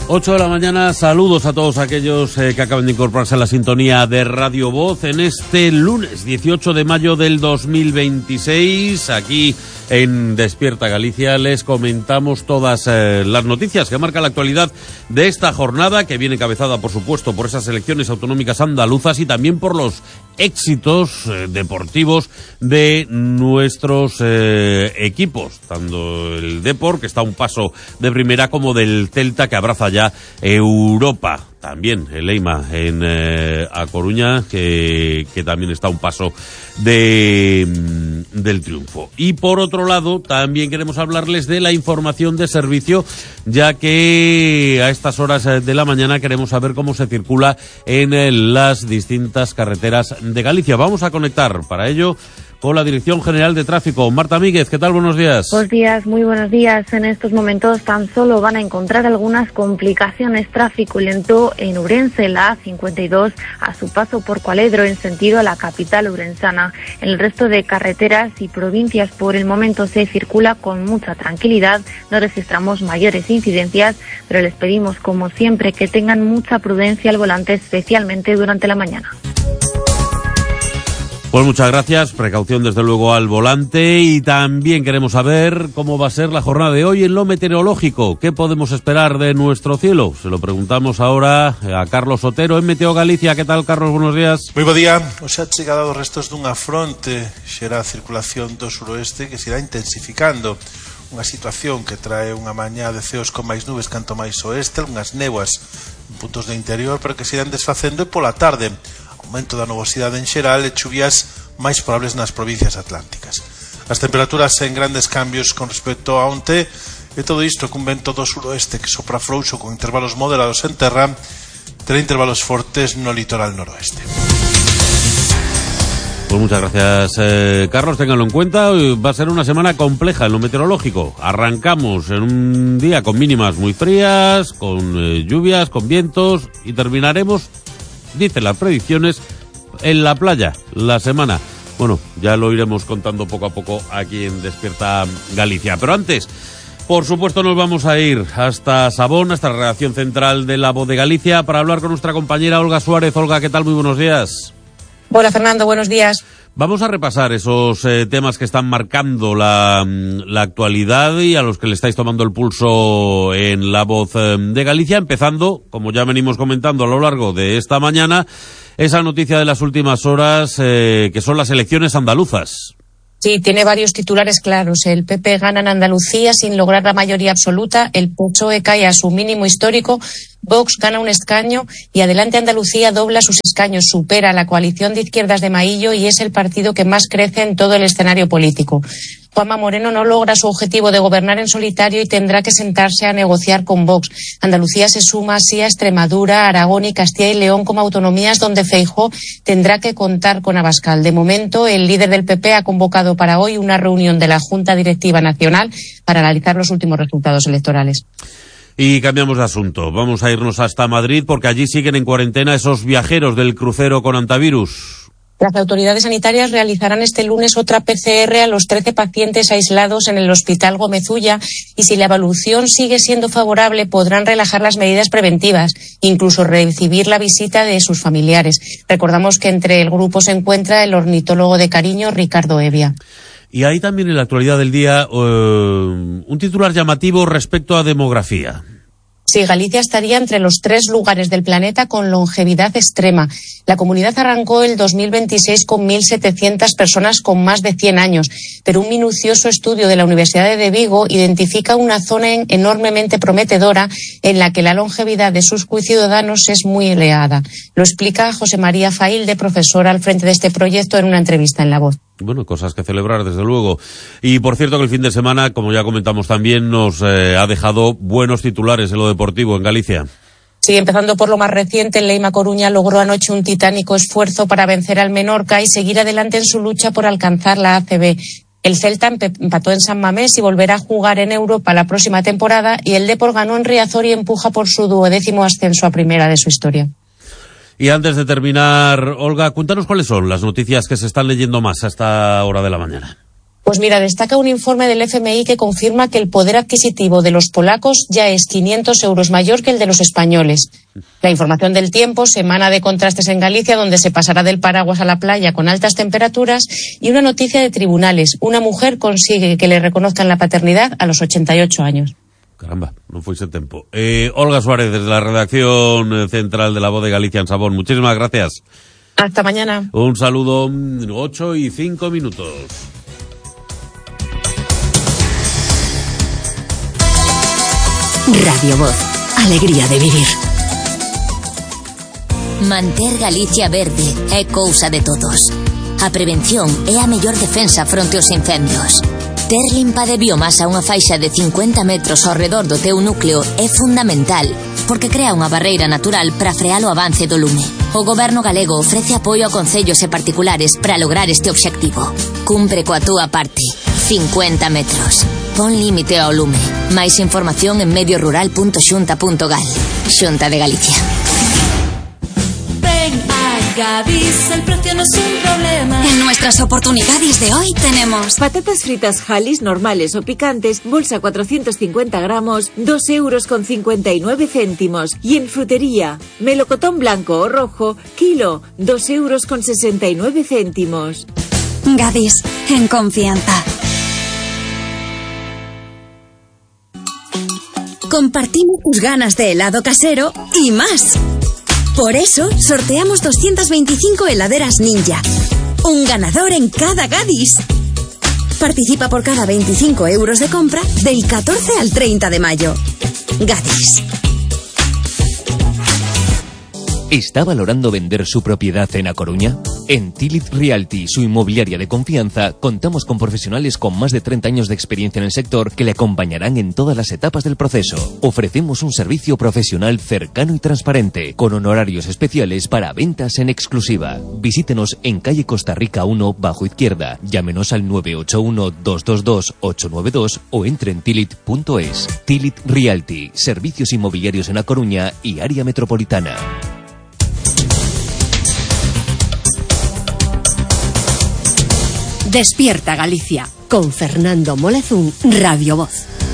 8 de la mañana, saludos a todos aquellos que acaban de incorporarse a la sintonía de Radio Voz en este lunes 18 de mayo del 2026. Aquí en Despierta Galicia les comentamos todas las noticias que marcan la actualidad de esta jornada, que viene encabezada, por supuesto, por esas elecciones autonómicas andaluzas y también por los éxitos deportivos de nuestros equipos, tanto el Depor, que está a un paso de primera, como del Celta, que abraza ya Europa. También el Eima en A Coruña, que también está a un paso del triunfo. Y por otro lado, también queremos hablarles de la información de servicio, ya que a estas horas de la mañana queremos saber cómo se circula en las distintas carreteras de Galicia. Vamos a conectar para ello con la Dirección General de Tráfico. Marta Míguez, ¿qué tal? Buenos días. Buenos días, muy buenos días. En estos momentos tan solo van a encontrar algunas complicaciones. Tráfico lento en Ourense, la A52, a su paso por Cualedro en sentido a la capital ourensana. En el resto de carreteras y provincias por el momento se circula con mucha tranquilidad. No registramos mayores incidencias, pero les pedimos, como siempre, que tengan mucha prudencia al volante, especialmente durante la mañana. Pues muchas gracias, precaución desde luego al volante, y también queremos saber cómo va a ser la jornada de hoy en lo meteorológico. ¿Qué podemos esperar de nuestro cielo? Se lo preguntamos ahora a Carlos Otero en Meteo Galicia. ¿Qué tal, Carlos? Buenos días. Moi bo día. Hoxe ha chegado os restos dunha fronte xera a circulación do suroeste que se irá intensificando. Unha situación que trae unha mañá de ceos con máis nubes canto máis oeste, unhas néboas en puntos do interior, pero que se irán desfacendo, e pola tarde aumento da nubosidade en xeral e chuvias máis probables nas provincias atlánticas. As temperaturas en grandes cambios con respecto a onte, e todo isto cun vento do suroeste que sopra frouxo con intervalos moderados en terra, terá intervalos fortes no litoral noroeste. Pues muchas gracias, Carlos, ténganlo en cuenta. Hoy va a ser una semana compleja en lo meteorológico. Arrancamos en un día con mínimas muy frías, con lluvias, con vientos, y terminaremos, dicen las predicciones, en la playa la semana. Bueno, ya lo iremos contando poco a poco aquí en Despierta Galicia. Pero antes, por supuesto, nos vamos a ir hasta Sabón, hasta la redacción central de La Voz de Galicia, para hablar con nuestra compañera Olga Suárez. Olga, ¿qué tal? Muy buenos días. Hola, Fernando, buenos días. Vamos a repasar esos temas que están marcando la actualidad y a los que le estáis tomando el pulso en La Voz de Galicia, empezando, como ya venimos comentando a lo largo de esta mañana, esa noticia de las últimas horas, que son las elecciones andaluzas. Sí, tiene varios titulares claros. El PP gana en Andalucía sin lograr la mayoría absoluta, el PSOE cae a su mínimo histórico, Vox gana un escaño y Adelante Andalucía dobla sus escaños, supera a la coalición de izquierdas de Maillo y es el partido que más crece en todo el escenario político. Juanma Moreno no logra su objetivo de gobernar en solitario y tendrá que sentarse a negociar con Vox. Andalucía se suma así a Extremadura, Aragón y Castilla y León como autonomías donde Feijóo tendrá que contar con Abascal. De momento, el líder del PP ha convocado para hoy una reunión de la Junta Directiva Nacional para analizar los últimos resultados electorales. Y cambiamos de asunto. Vamos a irnos hasta Madrid porque allí siguen en cuarentena esos viajeros del crucero con antivirus. Las autoridades sanitarias realizarán este lunes otra PCR a los 13 pacientes aislados en el Hospital Gómez Ulla y si la evolución sigue siendo favorable podrán relajar las medidas preventivas, incluso recibir la visita de sus familiares. Recordamos que entre el grupo se encuentra el ornitólogo de cariño Ricardo Evia. Y hay también en la actualidad del día un titular llamativo respecto a demografía. Sí, Galicia estaría entre los 3 lugares del planeta con longevidad extrema. La comunidad arrancó el 2026 con 1.700 personas con más de 100 años, pero un minucioso estudio de la Universidad de Vigo identifica una zona enormemente prometedora en la que la longevidad de sus ciudadanos es muy elevada. Lo explica José María Failde, profesor al frente de este proyecto, en una entrevista en La Voz. Bueno, cosas que celebrar, desde luego. Y por cierto que el fin de semana, como ya comentamos también, nos ha dejado buenos titulares en lo deportivo en Galicia. Sí, empezando por lo más reciente, el Leima Coruña logró anoche un titánico esfuerzo para vencer al Menorca y seguir adelante en su lucha por alcanzar la ACB. El Celta empató en San Mamés y volverá a jugar en Europa la próxima temporada, y el Depor ganó en Riazor y empuja por su 12º ascenso a primera de su historia. Y antes de terminar, Olga, cuéntanos cuáles son las noticias que se están leyendo más a esta hora de la mañana. Pues mira, destaca un informe del FMI que confirma que el poder adquisitivo de los polacos ya es 500 euros mayor que el de los españoles. La información del tiempo se emana de contrastes en Galicia, donde se pasará del paraguas a la playa con altas temperaturas, y una noticia de tribunales. Una mujer consigue que le reconozcan la paternidad a los 88 años. Caramba, no fuese tiempo. Olga Suárez, desde la redacción central de La Voz de Galicia en Sabón. Muchísimas gracias. Hasta mañana. Un saludo, 8:05. Radio Voz, alegría de vivir. Manter Galicia verde é cousa de todos. A prevención é a mellor defensa fronte aos incendios. Ter limpa de biomasa unha faixa de 50 metros ao redor do teu núcleo é fundamental, porque crea unha barreira natural para frear o avance do lume. O Goberno galego ofrece apoio a concellos e particulares para lograr este obxectivo. Cumpre coa túa parte. 50 metros. Pon límite ao lume. Máis información en mediorural.xunta.gal. Xunta de Galicia. Ven a Gadis, el precio no es un problema. En nuestras oportunidades de hoy tenemos patatas fritas Halis normales o picantes, bolsa 450 gramos, 2,59 €. Y en frutería, melocotón blanco o rojo, kilo, 2,69 €. Gadis, en confianza. Compartimos tus ganas de helado casero y más. Por eso, sorteamos 225 heladeras Ninja. Un ganador en cada Gadis. Participa por cada 25 euros de compra del 14 al 30 de mayo. Gadis. ¿Está valorando vender su propiedad en A Coruña? En Tilit Realty, su inmobiliaria de confianza, contamos con profesionales con más de 30 años de experiencia en el sector que le acompañarán en todas las etapas del proceso. Ofrecemos un servicio profesional cercano y transparente, con honorarios especiales para ventas en exclusiva. Visítenos en calle Costa Rica 1, bajo izquierda. Llámenos al 981-222-892 o entre en tilit.es. Tilit Realty, servicios inmobiliarios en A Coruña y área metropolitana. Despierta Galicia, con Fernando Molezún, Radio Voz.